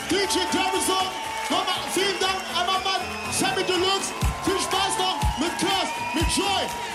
DJ Terrorson. Nochmal vielen Dank, einmal Mann, Sammy Deluxe. Viel Spaß noch mit Curse, mit Joy.